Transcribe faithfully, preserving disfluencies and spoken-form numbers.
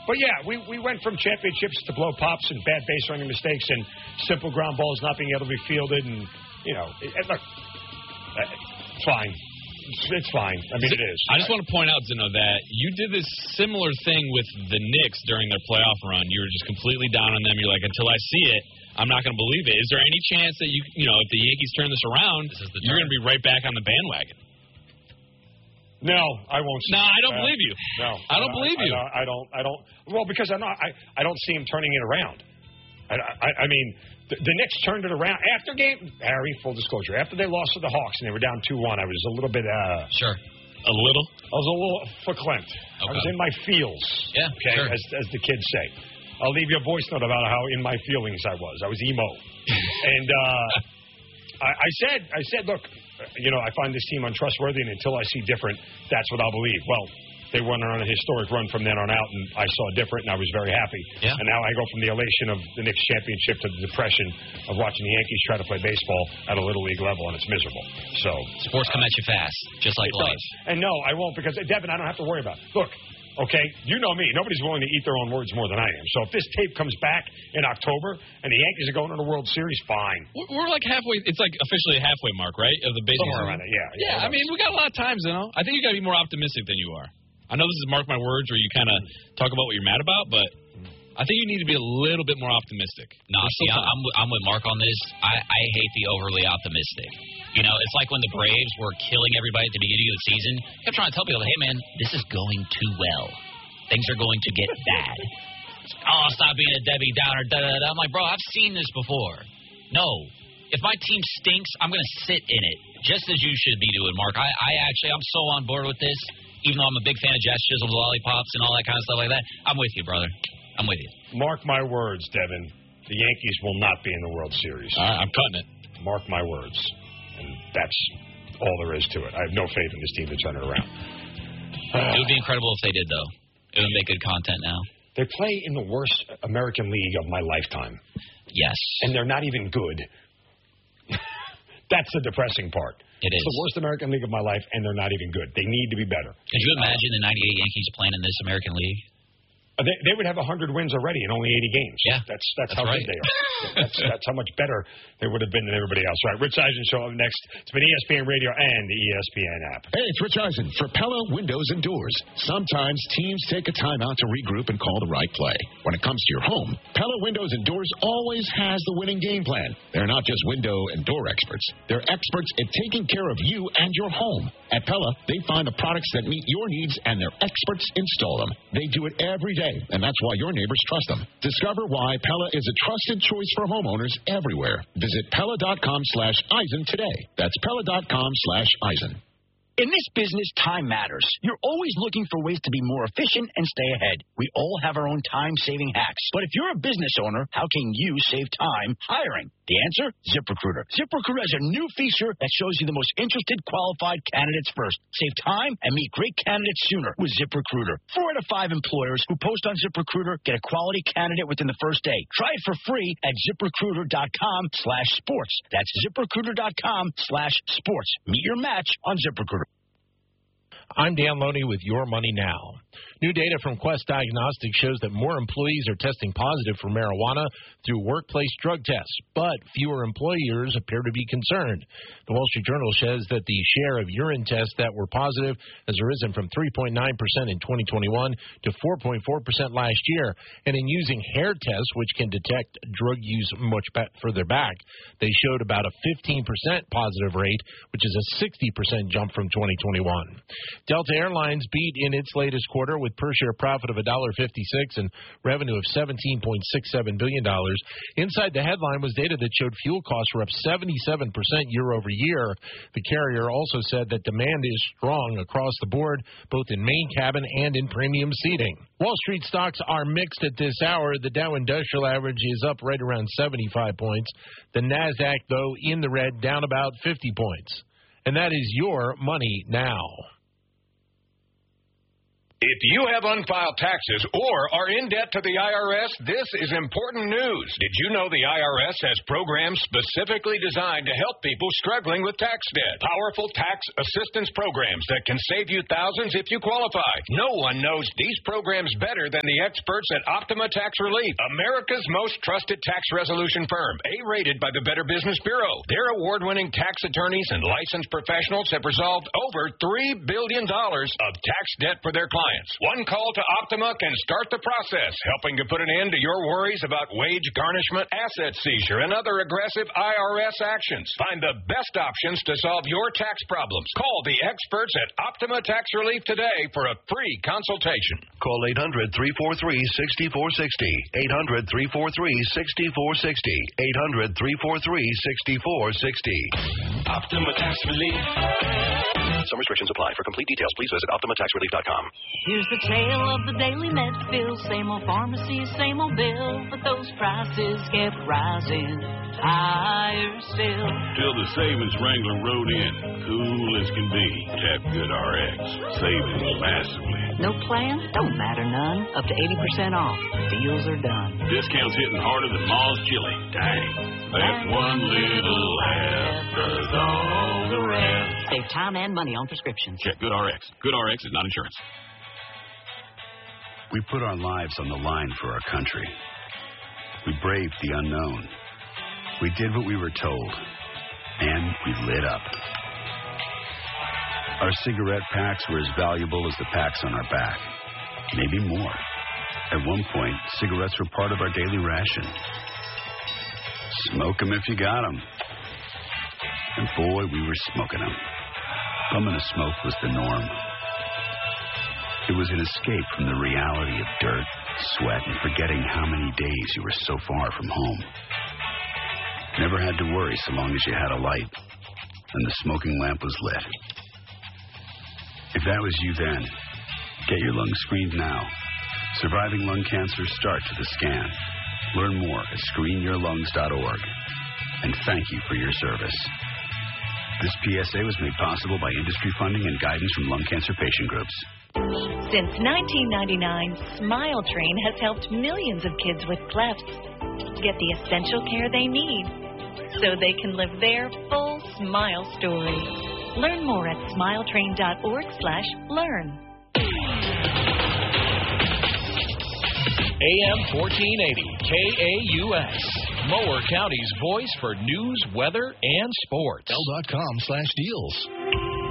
But, yeah, we, we went from championships to blow pops and bad base running mistakes and simple ground balls not being able to be fielded. And, you know, it, it, look, it's fine. It's, it's fine. I mean, it is. I just want to point out, Zeno, that you did this similar thing with the Knicks during their playoff run. You were just completely down on them. You're like, until I see it, I'm not going to believe it. Is there any chance that, you you know, if the Yankees turn this around, this you're going to be right back on the bandwagon? No, I won't. No, I don't uh, believe you. No, I don't I, believe I, you. I, I don't. I don't. Well, because I'm not. I, I don't see him turning it around. I, I, I mean, the, the Knicks turned it around after game. Harry, full disclosure, after they lost to the Hawks and they were down two one, I was a little bit. Uh, sure. A little. I was a little verklempt. Okay. I was in my feels. Yeah. Okay. Sure. As, as the kids say. I'll leave you a voice note about how in my feelings I was. I was emo, and uh, I, I said, I said, look. You know, I find this team untrustworthy, and until I see different, that's what I'll believe. Well, they went on a historic run from then on out, and I saw different, and I was very happy. Yeah. And now I go from the elation of the Knicks championship to the depression of watching the Yankees try to play baseball at a Little League level, and it's miserable. So sports come at you fast, just like life. Does. And no, I won't, because, Devin, I don't have to worry about it. Look. Okay, you know me. Nobody's willing to eat their own words more than I am. So if this tape comes back in October and the Yankees are going to the World Series, fine. We're like halfway. It's like officially a halfway mark, right, of the baseball season? Around it, yeah. Yeah, yeah I mean, we got a lot of times, you know. I think you got to be more optimistic than you are. I know this is mark my words where you kind of talk about what you're mad about, but I think you need to be a little bit more optimistic. No, see, I'm, I'm with Mark on this. I, I hate the overly optimistic. You know, it's like when the Braves were killing everybody at the beginning of the season. I kept trying to tell people, hey, man, this is going too well. Things are going to get bad. Oh, stop being a Debbie Downer. Da, da, da. I'm like, bro, I've seen this before. No. If my team stinks, I'm going to sit in it, just as you should be doing, Mark. I, I actually, I'm so on board with this, even though I'm a big fan of Jazz Chisholm's lollipops and all that kind of stuff like that. I'm with you, brother. I'm with you. Mark my words, Devin. The Yankees will not be in the World Series. All right, I'm cutting it. Mark my words. And that's all there is to it. I have no faith in this team to turn it around. It would be incredible if they did, though. It would make good content now. They play in the worst American League of my lifetime. Yes. And they're not even good. That's the depressing part. It it's is. the worst American League of my life, and they're not even good. They need to be better. Could you imagine the ninety-eight Yankees playing in this American League? They, they would have one hundred wins already in only eighty games. Yeah. That's that's, that's how right. good they are. That's, that's how much better they would have been than everybody else. Right, Rich Eisen show up next. It's been E S P N Radio and the E S P N app. Hey, it's Rich Eisen for Pella Windows and Doors. Sometimes teams take a time out to regroup and call the right play. When it comes to your home, Pella Windows and Doors always has the winning game plan. They're not just window and door experts. They're experts at taking care of you and your home. At Pella, they find the products that meet your needs, and their experts install them. They do it every day, and that's why your neighbors trust them. Discover why Pella is a trusted choice for homeowners everywhere. Visit Pella.com slash Eisen today. That's Pella.com slash Eisen. In this business, time matters. You're always looking for ways to be more efficient and stay ahead. We all have our own time-saving hacks. But if you're a business owner, how can you save time hiring? The answer? ZipRecruiter. ZipRecruiter has a new feature that shows you the most interested qualified candidates first. Save time and meet great candidates sooner with ZipRecruiter. Four out of five employers who post on ZipRecruiter get a quality candidate within the first day. Try it for free at ZipRecruiter.com slash sports. That's ZipRecruiter.com slash sports. Meet your match on ZipRecruiter. I'm Dan Loney with Your Money Now. New data from Quest Diagnostics shows that more employees are testing positive for marijuana through workplace drug tests, but fewer employers appear to be concerned. The Wall Street Journal says that the share of urine tests that were positive has risen from three point nine percent in twenty twenty-one to four point four percent last year. And in using hair tests, which can detect drug use much further back, they showed about a fifteen percent positive rate, which is a sixty percent jump from twenty twenty-one. Delta Airlines beat in its latest quarter with per-share profit of one dollar fifty-six and revenue of seventeen point six seven billion dollars. Inside the headline was data that showed fuel costs were up seventy-seven percent year over year. The carrier also said that demand is strong across the board, both in main cabin and in premium seating. Wall Street stocks are mixed at this hour. The Dow Industrial Average is up right around seventy-five points. The NASDAQ, though, in the red, down about fifty points. And that is Your Money Now. If you have unfiled taxes or are in debt to the I R S, this is important news. Did you know the I R S has programs specifically designed to help people struggling with tax debt? Powerful tax assistance programs that can save you thousands if you qualify. No one knows these programs better than the experts at Optima Tax Relief, America's most trusted tax resolution firm, A-rated by the Better Business Bureau. Their award-winning tax attorneys and licensed professionals have resolved over three billion dollars of tax debt for their clients. One call to Optima can start the process, helping to put an end to your worries about wage garnishment, asset seizure, and other aggressive I R S actions. Find the best options to solve your tax problems. Call the experts at Optima Tax Relief today for a free consultation. Call eight hundred, three four three, six four six zero. eight hundred, three four three, six four six zero. eight hundred, three four three, six four six zero. Optima Tax Relief. Some restrictions apply. For complete details, please visit Optima Tax Relief dot com. Here's the tale of the daily med bill. Same old pharmacy, same old bill. But those prices kept rising higher still. Till the savings wrangler rode in. Cool as can be. Tap Good R X. Savings massively. No plan? Don't matter none. Up to eighty percent off. Deals are done. Discounts hitting harder than Ma's chili. Dang. That's one little half does all the rest. Save time and money on prescriptions. Check Good R X. Good R X is not insurance. We put our lives on the line for our country. We braved the unknown. We did what we were told. And we lit up. Our cigarette packs were as valuable as the packs on our back. Maybe more. At one point, cigarettes were part of our daily ration. Smoke 'em if you got 'em. And boy, we were smoking 'em. Bumming a smoke was the norm. It was an escape from the reality of dirt, sweat, and forgetting how many days you were so far from home. Never had to worry so long as you had a light and the smoking lamp was lit. If that was you then, get your lungs screened now. Surviving lung cancer starts with a scan. Learn more at screen your lungs dot org. And thank you for your service. This P S A was made possible by industry funding and guidance from lung cancer patient groups. Since nineteen ninety-nine, Smile Train has helped millions of kids with clefts get the essential care they need so they can live their full smile story. Learn more at smile train dot org slash learn. A M fourteen eighty K A U S, Mower County's voice for news, weather, and sports. L dot com slash deals.